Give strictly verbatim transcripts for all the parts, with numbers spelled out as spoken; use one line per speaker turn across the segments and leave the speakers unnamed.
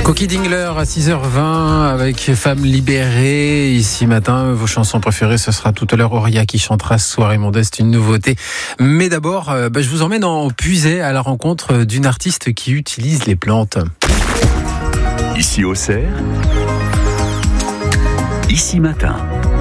Coquille Dingler à six heures vingt avec Femmes libérées. Ici matin, vos chansons préférées, ce sera tout à l'heure Auria qui chantera ce soir et Modeste, une nouveauté. Mais d'abord, euh, bah, je vous emmène en Puisay à la rencontre d'une artiste qui utilise les plantes.
Ici au Cerf, ici matin.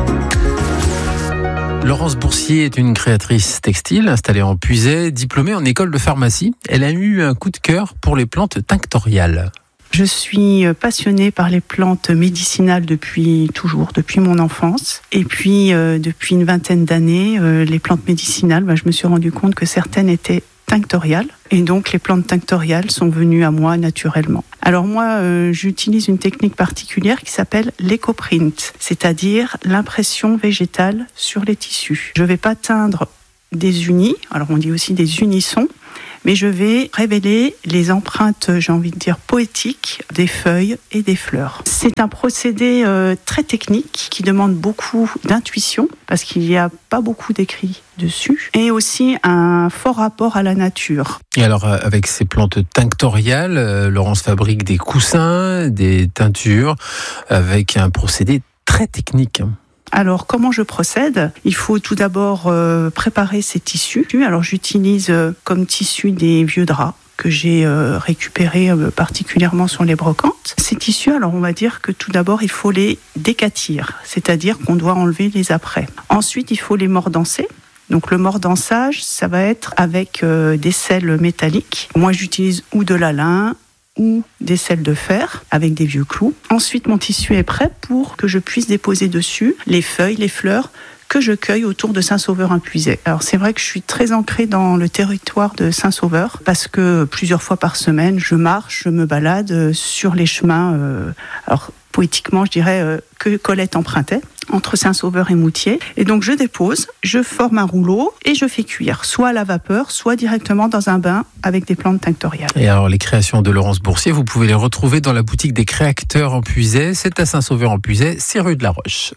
Laurence Boursier est une créatrice textile installée en Puisay, diplômée en école de pharmacie. Elle a eu un coup de cœur pour les plantes tinctoriales.
Je suis passionnée par les plantes médicinales depuis toujours, depuis mon enfance. Et puis, euh, depuis une vingtaine d'années, euh, les plantes médicinales, bah, je me suis rendu compte que certaines étaient tinctoriales. Et donc, les plantes tinctoriales sont venues à moi naturellement. Alors moi, euh, j'utilise une technique particulière qui s'appelle l'éco-print, c'est-à-dire l'impression végétale sur les tissus. Je ne vais pas teindre des unis, alors on dit aussi des unissons, mais je vais révéler les empreintes, j'ai envie de dire, poétiques des feuilles et des fleurs. C'est un procédé euh, très technique qui demande beaucoup d'intuition parce qu'il n'y a pas beaucoup d'écrits dessus et aussi un fort rapport à la nature.
Et alors, avec ces plantes tinctoriales, euh, Laurence fabrique des coussins, des teintures avec un procédé très technique.
Alors, comment je procède ? Il faut tout d'abord euh, préparer ces tissus. Alors, j'utilise euh, comme tissu des vieux draps que j'ai euh, récupérés euh, particulièrement sur les brocantes. Ces tissus, alors on va dire que tout d'abord, il faut les décatir, c'est-à-dire qu'on doit enlever les apprêts. Ensuite, il faut les mordancer. Donc, le mordançage, ça va être avec euh, des sels métalliques. Moi, j'utilise ou de la lin, ou des sels de fer avec des vieux clous. Ensuite, mon tissu est prêt pour que je puisse déposer dessus les feuilles, les fleurs que je cueille autour de Saint-Sauveur-en-Puisay. Alors c'est vrai que je suis très ancrée dans le territoire de Saint-Sauveur parce que plusieurs fois par semaine, je marche, je me balade sur les chemins, euh, alors poétiquement je dirais euh, que Colette empruntait, entre Saint-Sauveur et Moutier. Et donc je dépose, je forme un rouleau et je fais cuire, soit à la vapeur, soit directement dans un bain avec des plantes tinctoriales. Et
alors les créations de Laurence Boursier, vous pouvez les retrouver dans la boutique des créateurs en Puisay. C'est à Saint-Sauveur-en-Puisay, c'est rue de la Roche.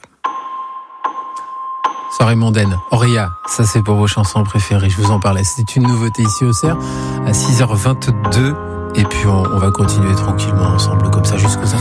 Soirée mondaine, Auria, ça c'est pour vos chansons préférées, je vous en parlais. C'est une nouveauté ici au Cerf à six heures vingt-deux. Et puis on, on va continuer tranquillement ensemble comme ça jusqu'aux infos.